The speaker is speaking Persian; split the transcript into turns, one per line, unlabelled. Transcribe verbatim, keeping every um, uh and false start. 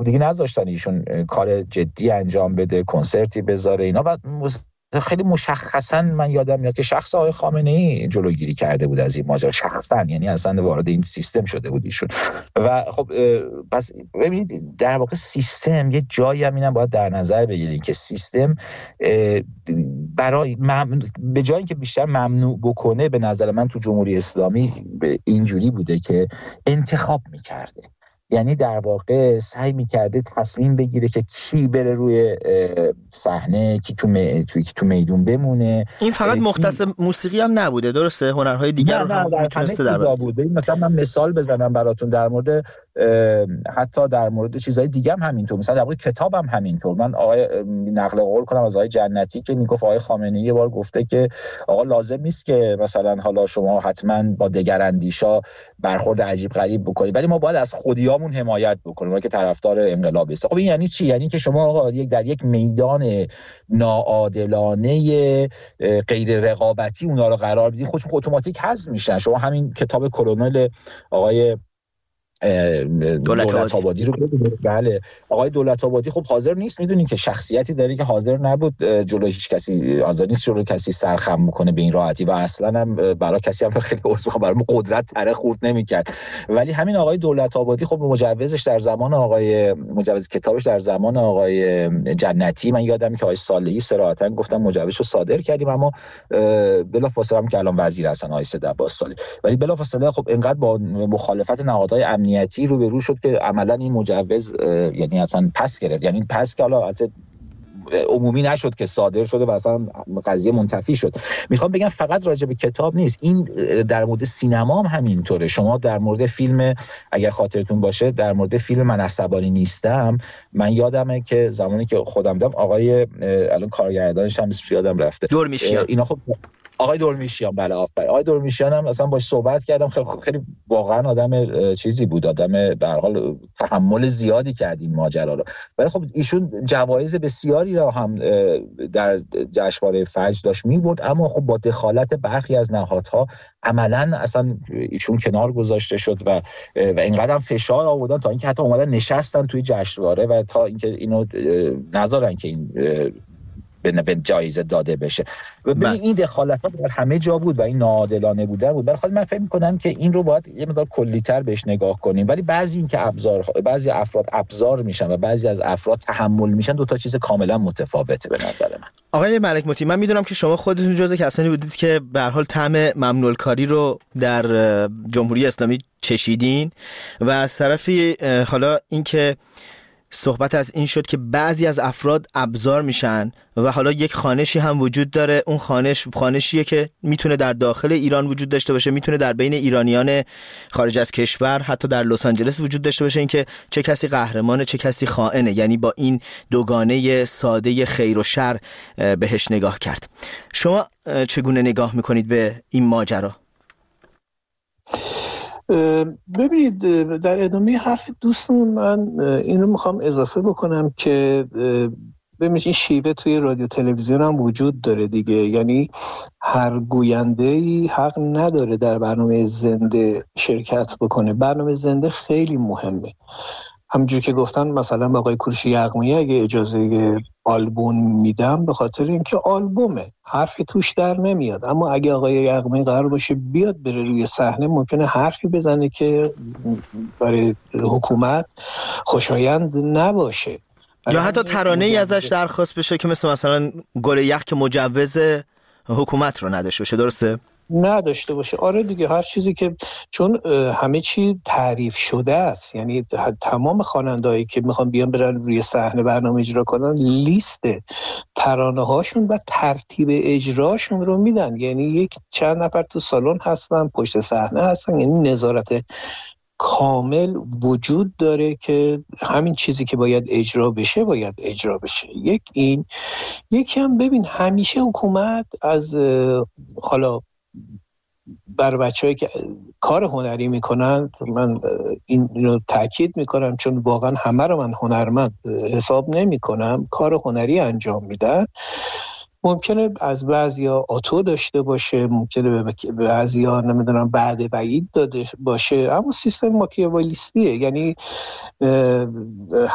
خب دیگه نذاشتن ایشون کار جدی انجام بده، کنسرتی بذاره اینا. بعد خیلی مشخصا من یادم میاد که شخص آقای خامنه‌ای جلوگیری کرده بود از این ماجرا شخصا، یعنی اصلا وارد این سیستم شده بود ایشون. و خب پس ببینید در واقع سیستم یه جایی هم اینم باید در نظر بگیرید که سیستم برای ممنوع به جایی که بیشتر ممنوع بکنه، به نظر من تو جمهوری اسلامی اینجوری بوده که انتخاب میکرده، یعنی در واقع سعی میکرده تصمیم بگیره که کی بره روی صحنه، کی تو می... کی تو میدون بمونه.
این فقط مختص کی... موسیقی هم نبوده، درسته؟ هنرهای دیگر رو هم میتونسته در بر
بوده. مثلا من مثال بزنم براتون در مورد حتی در مورد چیزهای دیگه هم همینطور، مثلا در مورد کتاب هم همینطور. من آقای نقل قول کنم از آقای جنتی که میگفت آقای خامنه‌ای یه بار گفته که آقا لازم نیست که مثلا حالا شما حتما با دگراندیشا برخورد عجیب غریب بکنید، ولی ما باید از خودیامون حمایت بکنیم، ما که طرفدار انقلاب هستیم. خب این یعنی چی؟ یعنی که شما آقا یک در یک میدان ناعادلانه غیر رقابتی اونا رو قرار بدید، خودشون اتوماتیک حذف میشن. شما همین کتاب کلونل آقای دولت آبادی رو ببینید. بله آقای دولت آبادی خب حاضر نیست، میدونین که شخصیتی داره که حاضر نبود جلوی هیچ کسی، حاضر نیست جلوی کسی سرخم بکنه به این راحتی و اصلا هم برای کسی هم خیلی عذر برای قدرت تره خورد نمیکرد. ولی همین آقای دولت آبادی خب مجوزش در زمان آقای مجوز کتابش در زمان آقای جنتی، من یادم که آقای صالحی صراحتا گفتم مجوزش رو صادر کردیم، اما بلافاصله هم که الان وزیر هستن آقای سید عباس صالحی، ولی بلافاصله خب اینقدر با مخالفت نهادهای امنیتی روبرو شد که عملا این مجوز یعنی اصلا پس گرفت. یعنی پس که حالا عمومی نشد که صادر شده و اصلا قضیه منتفی شد. میخوام بگم فقط راجع به کتاب نیست، این در مورد سینما هم همینطوره. شما در مورد فیلم اگر خاطرتون باشه، در مورد فیلم من عصبانی نیستم، من یادمه که زمانی که خودم دیدم آقای الان کارگردانش هم اسمش یادم رفته،
دورمیشیان،
اینا خب آقای دورمیشیان، بله آفرین، آقای دورمیشیان هم اصلا باش صحبت کردم، خیلی خیلی واقعا آدم چیزی بود، آدم در حال تحمل زیادی کرد این ماجرا رو. ولی خب ایشون جوایز بسیاری را هم در جشنواره فجر داشت می‌برد، اما خب با دخالت برخی از نهادها عملاً اصلا ایشون کنار گذاشته شد و و اینقدر فشار آوردن تا اینکه حتی اومدن نشستن توی جشنواره و تا اینکه اینو نذارن که این به جایزه داده بشه. و ببین این دخالت‌ها در همه جا بود و این ناعادلانه بوده بود. برای خود من فکر می‌کنم که این رو باید یه مقدار کلی‌تر بهش نگاه کنیم، ولی بعضی این که ابزار بعضی افراد ابزار میشن و بعضی از افراد تحمل میشن، دو تا چیز کاملا متفاوته به نظر من.
آقای ملک مطیع، من میدونم که شما خودتون جزء کسانی بودید که به هر حال طعم ممنوع کاری رو در جمهوری اسلامی چشیدین و از طرفی حالا اینکه صحبت از این شد که بعضی از افراد ابزار میشن و حالا یک خانشی هم وجود داره، اون خانش خانشیه که میتونه در داخل ایران وجود داشته باشه، میتونه در بین ایرانیان خارج از کشور حتی در لس آنجلس وجود داشته باشه، اینکه چه کسی قهرمانه چه کسی خائنه. یعنی با این دوگانه ساده خیر و شر بهش نگاه کرد. شما چگونه نگاه میکنید به این ماجرا؟
ببینید در ادامه حرف دوستمون من این رو میخوام اضافه بکنم که ببینید این شیوه توی رادیو تلویزیون هم وجود داره دیگه، یعنی هر گوینده‌ای حق نداره در برنامه زنده شرکت بکنه. برنامه زنده خیلی مهمه، همونجور که گفتن مثلا با آقای کوروش یغمایی اگه اجازه آلبوم میدم به خاطر اینکه آلبومه، حرفی توش در نمیاد، اما اگه آقای یغمایی قرار باشه بیاد بره روی صحنه ممکنه حرفی بزنه که برای حکومت خوشایند نباشه،
یا حتی ترانه ای ازش درخواست بشه که مثل مثلا گل یخ که مجوز حکومت رو نداشته باشه، درسته؟
نداشته باشه. آره دیگه، هر چیزی که چون همه چی تعریف شده است، یعنی تمام خواننده‌ای که میخوان بیان برن روی صحنه برنامه اجرا کنن لیست ترانه هاشون و ترتیب اجراشون رو میدن، یعنی یک چند نفر تو سالن هستن، پشت صحنه هستن، یعنی نظارت کامل وجود داره که همین چیزی که باید اجرا بشه باید اجرا بشه. یک این یکی هم ببین همیشه حکومت از حالا بر بچه‌هایی که کار هنری میکنن، من این رو تاکید میکنم چون واقعا همه رو من هنرمند حساب نمیکنم، کار هنری انجام میدن، ممکنه از بعضیا آتو داشته باشه، ممکنه به بعضیا نمیدونم بعد بعید داده باشه، اما سیستم ماکیاولیستیه، یعنی